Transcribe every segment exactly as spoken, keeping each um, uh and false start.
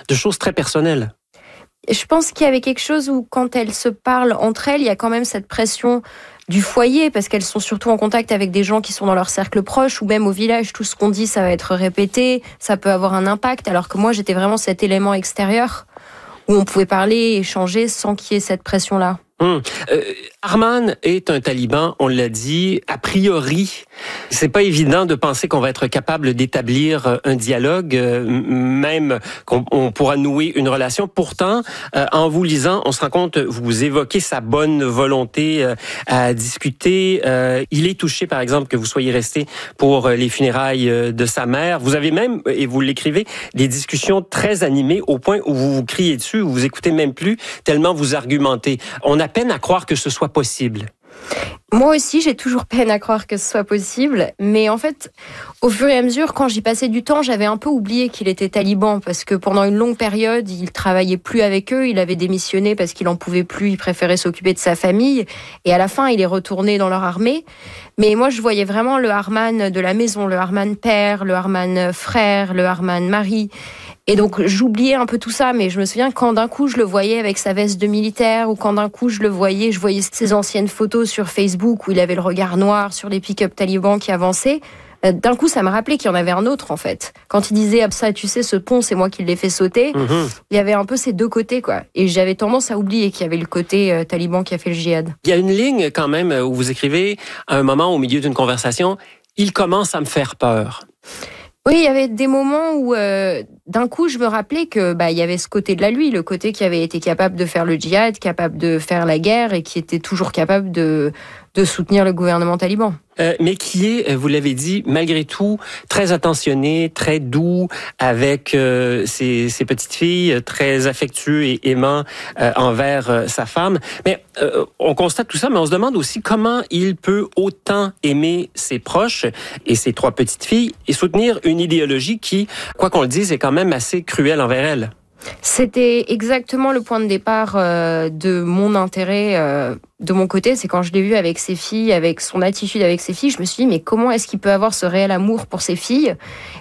de choses très personnelles. Je pense qu'il y avait quelque chose où, quand elles se parlent entre elles, il y a quand même cette pression du foyer, parce qu'elles sont surtout en contact avec des gens qui sont dans leur cercle proche, ou même au village, tout ce qu'on dit, ça va être répété, ça peut avoir un impact, alors que moi, j'étais vraiment cet élément extérieur où on pouvait parler, échanger sans qu'il y ait cette pression-là. Hum. Euh, Arman est un taliban, on l'a dit. A priori, c'est pas évident de penser qu'on va être capable d'établir un dialogue, euh, même qu'on on pourra nouer une relation. Pourtant, euh, en vous lisant, on se rend compte, vous évoquez sa bonne volonté euh, à discuter. Euh, il est touché, par exemple, que vous soyez resté pour les funérailles de sa mère. Vous avez même, et vous l'écrivez, des discussions très animées au point où vous vous criez dessus, où vous écoutez même plus, tellement vous argumentez. On a peine à croire que ce soit possible. Moi aussi, j'ai toujours peine à croire que ce soit possible. Mais en fait, au fur et à mesure, quand j'y passais du temps, j'avais un peu oublié qu'il était taliban. Parce que pendant une longue période, il travaillait plus avec eux. Il avait démissionné parce qu'il en pouvait plus. Il préférait s'occuper de sa famille. Et à la fin, il est retourné dans leur armée. Mais moi, je voyais vraiment le Arman de la maison, le Arman père, le Arman frère, le Arman mari. Et donc, j'oubliais un peu tout ça, mais je me souviens quand d'un coup, je le voyais avec sa veste de militaire, ou quand d'un coup, je le voyais, je voyais ses anciennes photos sur Facebook où il avait le regard noir sur les pick-up talibans qui avançaient. D'un coup, ça me rappelait qu'il y en avait un autre, en fait. Quand il disait, ah, ça, tu sais, ce pont, c'est moi qui l'ai fait sauter, mmh. Il y avait un peu ces deux côtés, quoi. Et j'avais tendance à oublier qu'il y avait le côté euh, taliban qui a fait le djihad. Il y a une ligne, quand même, où vous écrivez, à un moment, au milieu d'une conversation, « Il commence à me faire peur ». Oui, il y avait des moments où, euh, d'un coup, je me rappelais que bah, il y avait ce côté de la lui, le côté qui avait été capable de faire le djihad, capable de faire la guerre et qui était toujours capable de, de soutenir le gouvernement taliban. Euh, mais qui est, vous l'avez dit, malgré tout, très attentionné, très doux avec euh, ses, ses petites filles, très affectueux et aimant euh, envers euh, sa femme. Mais euh, on constate tout ça, mais on se demande aussi comment il peut autant aimer ses proches et ses trois petites filles et soutenir une idéologie qui, quoi qu'on le dise, est quand même assez cruelle envers elles. C'était exactement le point de départ euh, de mon intérêt euh, de mon côté. C'est quand je l'ai vu avec ses filles, avec son attitude avec ses filles, je me suis dit, mais comment est-ce qu'il peut avoir ce réel amour pour ses filles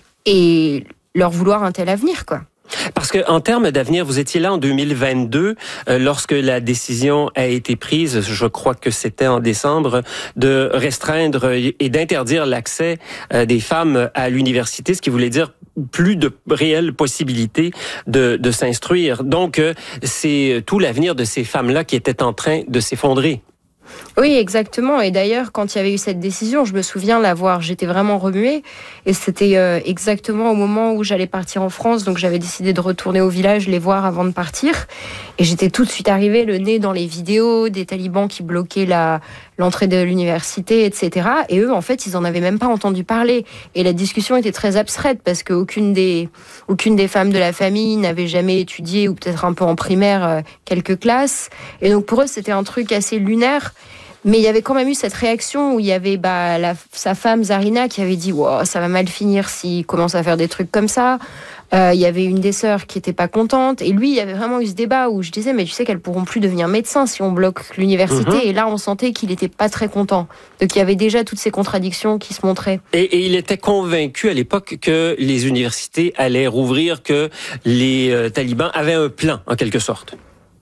et leur vouloir un tel avenir, quoi. Parce que en termes d'avenir, vous étiez là en deux mille vingt-deux euh, lorsque la décision a été prise, je crois que c'était en décembre, de restreindre et d'interdire l'accès euh, des femmes à l'université, ce qui voulait dire plus de réelles possibilités de, de s'instruire. Donc, euh, c'est tout l'avenir de ces femmes-là qui était en train de s'effondrer. Oui, exactement. Et d'ailleurs, quand il y avait eu cette décision, je me souviens l'avoir, j'étais vraiment remuée. Et c'était euh, exactement au moment où j'allais partir en France. Donc, j'avais décidé de retourner au village, les voir avant de partir. Et j'étais tout de suite arrivée, le nez dans les vidéos, des talibans qui bloquaient la, l'entrée de l'université, et cetera. Et eux, en fait, ils en avaient même pas entendu parler. Et la discussion était très abstraite parce qu'aucune des, aucune des femmes de la famille n'avait jamais étudié, ou peut-être un peu en primaire, euh, quelques classes. Et donc, pour eux, c'était un truc assez lunaire. Mais il y avait quand même eu cette réaction où il y avait bah, la, sa femme Zarina qui avait dit wow, « ça va mal finir s'il commence à faire des trucs comme ça ». Euh, il y avait une des sœurs qui était pas contente. Et lui, il y avait vraiment eu ce débat où je disais « mais tu sais qu'elles pourront plus devenir médecins si on bloque l'université mmh. ». Et là, on sentait qu'il était pas très content. Donc il y avait déjà toutes ces contradictions qui se montraient. Et, et il était convaincu à l'époque que les universités allaient rouvrir, que les euh, talibans avaient un plan, en quelque sorte.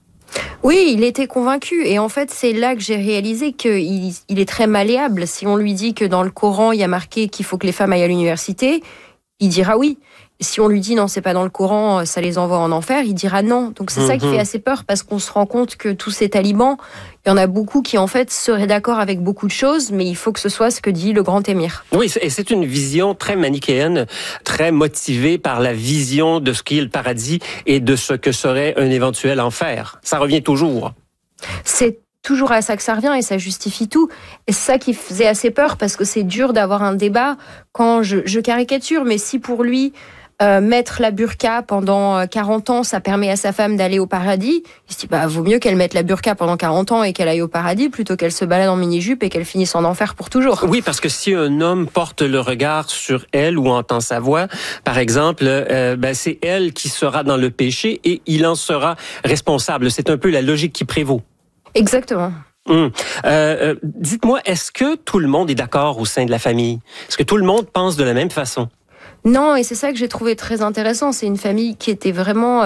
Oui, il était convaincu. Et en fait, c'est là que j'ai réalisé qu'il il est très malléable. Si on lui dit que dans le Coran, il y a marqué qu'il faut que les femmes aillent à l'université, il dira oui. Si on lui dit non, c'est pas dans le Coran, ça les envoie en enfer, il dira non. Donc c'est mmh. ça qui fait assez peur, parce qu'on se rend compte que tous ces talibans, il y en a beaucoup qui en fait seraient d'accord avec beaucoup de choses, mais il faut que ce soit ce que dit le grand émir. Oui, et c'est une vision très manichéenne, très motivée par la vision de ce qu'est le paradis et de ce que serait un éventuel enfer. Ça revient toujours. C'est toujours à ça que ça revient et ça justifie tout. Et c'est ça qui faisait assez peur, parce que c'est dur d'avoir un débat quand je, je caricature, mais si pour lui... Euh, mettre la burqa pendant quarante ans, ça permet à sa femme d'aller au paradis. Il se dit, bah, vaut mieux qu'elle mette la burqa pendant quarante ans et qu'elle aille au paradis plutôt qu'elle se balade en mini-jupe et qu'elle finisse en enfer pour toujours. Oui, parce que si un homme porte le regard sur elle ou entend sa voix, par exemple, euh, ben, c'est elle qui sera dans le péché et il en sera responsable. C'est un peu la logique qui prévaut. Exactement. Hum. Euh, euh, dites-moi, est-ce que tout le monde est d'accord au sein de la famille? Est-ce que tout le monde pense de la même façon? Non, et c'est ça que j'ai trouvé très intéressant. C'est une famille qui était vraiment